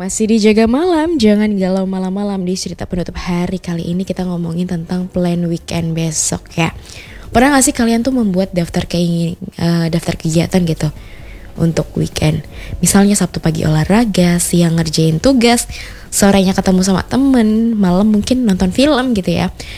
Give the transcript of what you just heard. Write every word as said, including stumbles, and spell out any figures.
Masih dijaga malam, jangan galau malam-malam. Di cerita penutup hari kali ini kita ngomongin tentang plan weekend besok ya. Pernah gak sih kalian tuh membuat daftar keingin, uh, daftar kegiatan gitu untuk weekend? Misalnya Sabtu pagi olahraga, siang ngerjain tugas, sorenya ketemu sama temen, malam mungkin nonton film gitu ya.